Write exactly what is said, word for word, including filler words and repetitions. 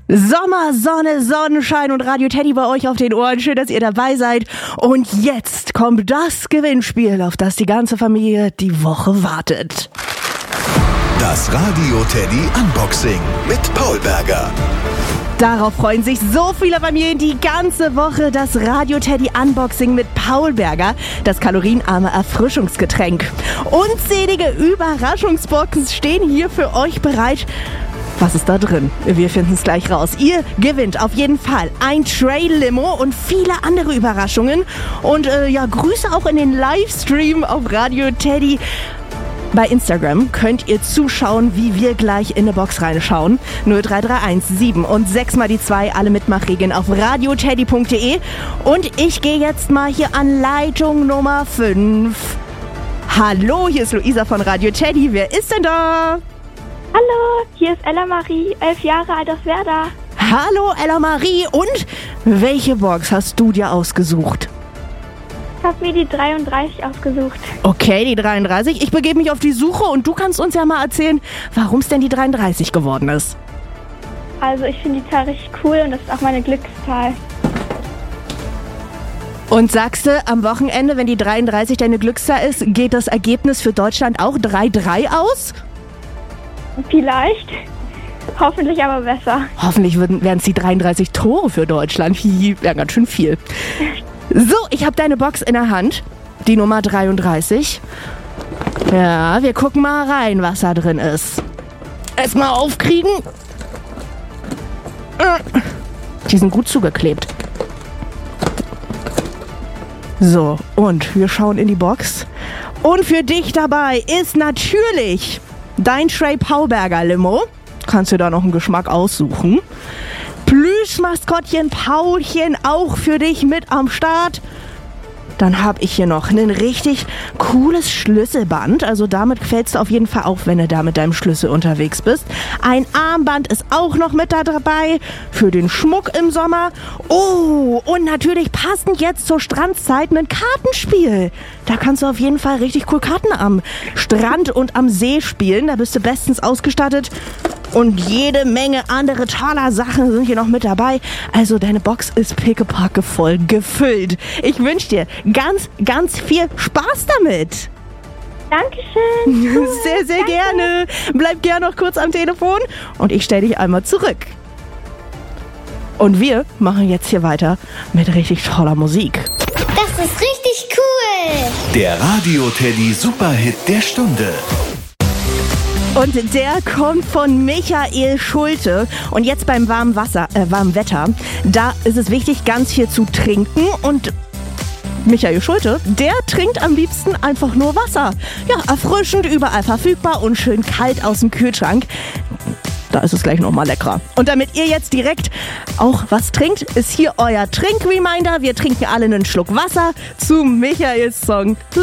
Sommer, Sonne, Sonnenschein und Radio Teddy bei euch auf den Ohren. Schön, dass ihr dabei seid. Und jetzt kommt das Gewinnspiel, auf das die ganze Familie die Woche wartet. Das Radio Teddy Unboxing mit Paul Berger. Darauf freuen sich so viele Familien die ganze Woche. Das Radio Teddy Unboxing mit Paul Berger, das kalorienarme Erfrischungsgetränk. Unzählige Überraschungsboxen stehen hier für euch bereit. Was ist da drin? Wir finden es gleich raus. Ihr gewinnt auf jeden Fall ein Tray-Limo und viele andere Überraschungen. Und äh, ja, Grüße auch in den Livestream auf Radio Teddy. Bei Instagram könnt ihr zuschauen, wie wir gleich in eine Box reinschauen. null drei drei eins sieben und sechs mal die zwei, alle Mitmachregeln auf radioteddy punkt de. Und ich gehe jetzt mal hier an Leitung Nummer fünf. Hallo, hier ist Luisa von Radio Teddy. Wer ist denn da? Hallo, hier ist Ella Marie, elf Jahre alt aus Werder. Hallo Ella Marie, und welche Box hast du dir ausgesucht? Ich habe mir die dreiunddreißig ausgesucht. Okay, die dreiunddreißig. Ich begebe mich auf die Suche und du kannst uns ja mal erzählen, warum es denn die dreiunddreißig geworden ist. Also ich finde die Zahl richtig cool und das ist auch meine Glückszahl. Und sagst du, am Wochenende, wenn die dreiunddreißig deine Glückszahl ist, geht das Ergebnis für Deutschland auch drei drei aus? Vielleicht. Hoffentlich aber besser. Hoffentlich wären es die dreiunddreißig Tore für Deutschland. Hi, wäre ganz schön viel. So, ich habe deine Box in der Hand. Die Nummer dreiunddreißig. Ja, wir gucken mal rein, was da drin ist. Erstmal aufkriegen. Die sind gut zugeklebt. So, und wir schauen in die Box. Und für dich dabei ist natürlich dein Tray Paul Berger Limo. Kannst du da noch einen Geschmack aussuchen. Plüschmaskottchen Paulchen auch für dich mit am Start. Dann habe ich hier noch ein richtig cooles Schlüsselband. Also damit fällst du auf jeden Fall auf, wenn du da mit deinem Schlüssel unterwegs bist. Ein Armband ist auch noch mit da dabei für den Schmuck im Sommer. Oh, und natürlich passend jetzt zur Strandzeit ein Kartenspiel. Da kannst du auf jeden Fall richtig cool Karten am Strand und am See spielen. Da bist du bestens ausgestattet. Und jede Menge andere toller Sachen sind hier noch mit dabei. Also deine Box ist pickepacke voll gefüllt. Ich wünsche dir ganz, ganz viel Spaß damit. Dankeschön. Cool. Sehr, sehr Danke. gerne. Bleib gerne noch kurz am Telefon und ich stelle dich einmal zurück. Und wir machen jetzt hier weiter mit richtig toller Musik. Das ist richtig cool. Der Radio Teddy Superhit der Stunde. Und der kommt von Michael Schulte. Und jetzt beim warmen Wasser, äh, warmen Wetter, da ist es wichtig, ganz viel zu trinken. Und Michael Schulte, der trinkt am liebsten einfach nur Wasser. Ja, erfrischend, überall verfügbar und schön kalt aus dem Kühlschrank. Da ist es gleich nochmal leckerer. Und damit ihr jetzt direkt auch was trinkt, ist hier euer Trink-Reminder. Wir trinken alle einen Schluck Wasser zu Michaels Song